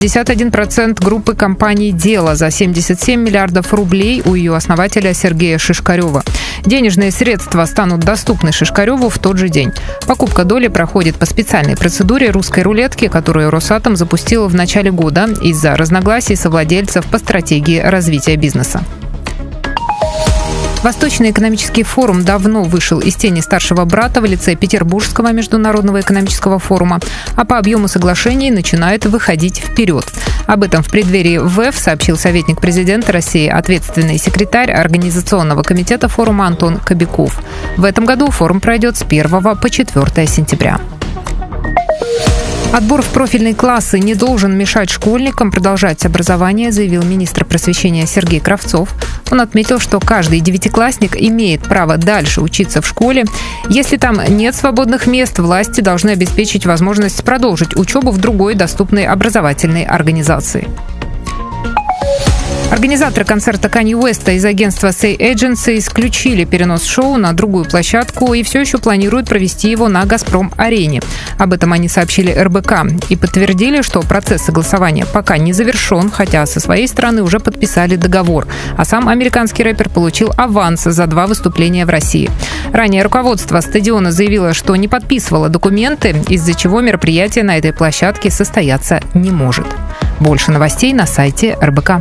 51% группы компаний «Дело» за 77 миллиардов рублей у ее основателя Сергея Шишкарева. Денежные средства станут доступны Шишкареву в тот же день. Покупка доли проходит по специальной процедуре русской рулетки, которую Росатом запустил в начале года из-за разногласий совладельцев по стратегии развития бизнеса. Восточный экономический форум давно вышел из тени старшего брата в лице Петербургского международного экономического форума, а по объему соглашений начинает выходить вперед. Об этом в преддверии ВЭФ сообщил советник президента России, ответственный секретарь Организационного комитета форума Антон Кобяков. В этом году форум пройдет с 1 по 4 сентября. Отбор в профильные классы не должен мешать школьникам продолжать образование, заявил министр просвещения Сергей Кравцов. Он отметил, что каждый девятиклассник имеет право дальше учиться в школе. Если там нет свободных мест, власти должны обеспечить возможность продолжить учебу в другой доступной образовательной организации. Организаторы концерта Канье Уэста из агентства Say Agency исключили перенос шоу на другую площадку и все еще планируют провести его на «Газпром-арене». Об этом они сообщили РБК и подтвердили, что процесс согласования пока не завершен, хотя со своей стороны уже подписали договор. А сам американский рэпер получил аванс за 2 выступления в России. Ранее руководство стадиона заявило, что не подписывало документы, из-за чего мероприятие на этой площадке состояться не может. Больше новостей на сайте РБК.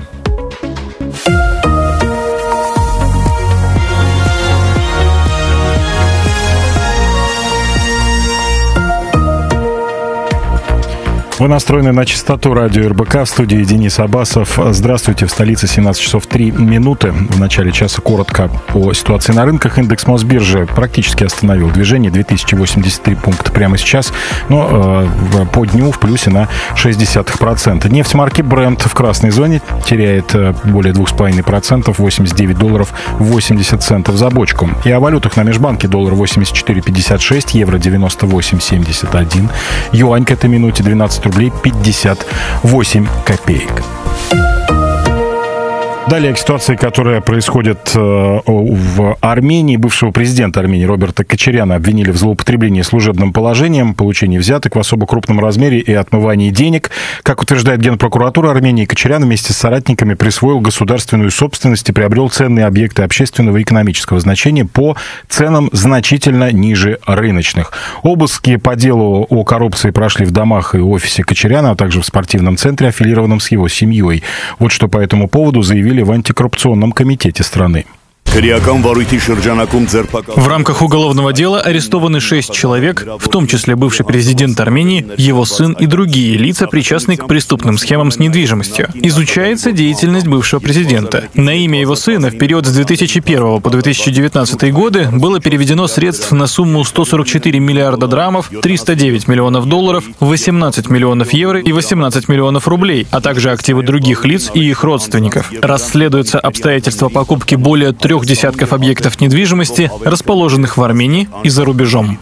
Вы настроены на частоту радио РБК, в студии Денис Абасов. Здравствуйте, в столице 17 часов 3 минуты. В начале часа коротко по ситуации на рынках. Индекс Мосбиржи практически остановил движение, 2083 пункта прямо сейчас, но по дню в плюсе на 0,6%. Нефть марки Brent в красной зоне теряет более 2,5%, 89 долларов 80 центов за бочку. И о валютах на межбанке: доллар 84,56, евро 98,71, юань к этой минуте 12 рублей 58 копеек. Далее к ситуации, которая происходит в Армении. Бывшего президента Армении Роберта Кочаряна обвинили в злоупотреблении служебным положением, получении взяток в особо крупном размере и отмывании денег. Как утверждает Генпрокуратура Армении, Кочарян вместе с соратниками присвоил государственную собственность и приобрел ценные объекты общественного и экономического значения по ценам значительно ниже рыночных. Обыски по делу о коррупции прошли в домах и офисе Кочаряна, а также в спортивном центре, аффилированном с его семьей. Вот что по этому поводу заявили в антикоррупционном комитете страны. В рамках уголовного дела арестованы 6 человек, в том числе бывший президент Армении, его сын и другие лица, причастные к преступным схемам с недвижимостью. Изучается деятельность бывшего президента. На имя его сына в период с 2001 по 2019 годы было переведено средств на сумму 144 миллиарда драмов, 309 миллионов долларов, 18 миллионов евро и 18 миллионов рублей, а также активы других лиц и их родственников. Расследуются обстоятельства покупки более 3 десятков объектов недвижимости, расположенных в Армении и за рубежом.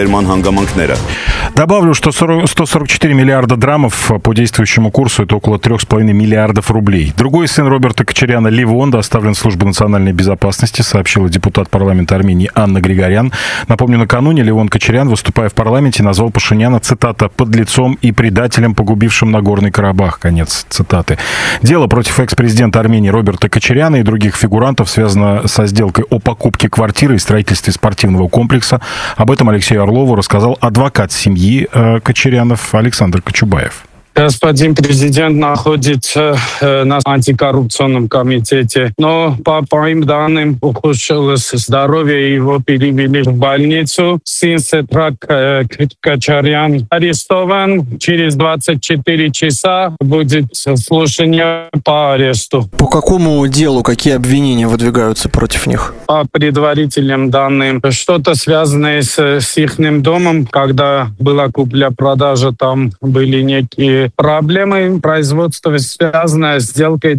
Добавлю, что 144 миллиарда драмов по действующему курсу — это около 3,5 миллиардов рублей. Другой сын Роберта Кочаряна, Левон, доставлен в службу национальной безопасности, сообщила депутат парламента Армении Анна Григорян. Напомню, накануне Левон Кочарян, выступая в парламенте, назвал Пашиняна, цитата, «подлецом и предателем, погубившим Нагорный Карабах». Конец цитаты. Дело против экс-президента Армении Роберта Кочаряна и других фигурантов связано со сделкой о покупке квартиры и строительстве спортивного комплекса. Об этом Алексею Орлову рассказал адвокат семьи Кочарянов Александр Кочубаев. Господин президент находится на антикоррупционном комитете, но по моим данным ухудшилось здоровье, его перевели в больницу. Сын Сетрак Кочарян арестован. Через 24 часа будет слушание по аресту. По какому делу, какие обвинения выдвигаются против них? По предварительным данным, что-то связанное с их домом, когда была купля-продажа, там были некие проблемы производства, связанные с сделкой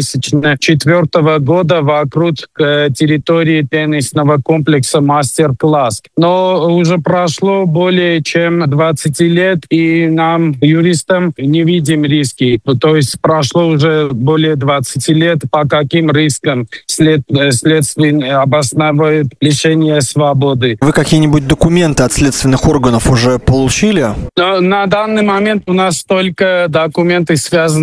2004 года вокруг территории теннисного комплекса «Мастер-класс». Но уже прошло более чем 20 лет, и нам, юристам, не видим риски. То есть прошло уже более 20 лет, по каким рискам следствие обосновывает лишение свободы. Вы какие-нибудь документы от следственных органов уже получили? Но на данный момент у нас только только документы, связанные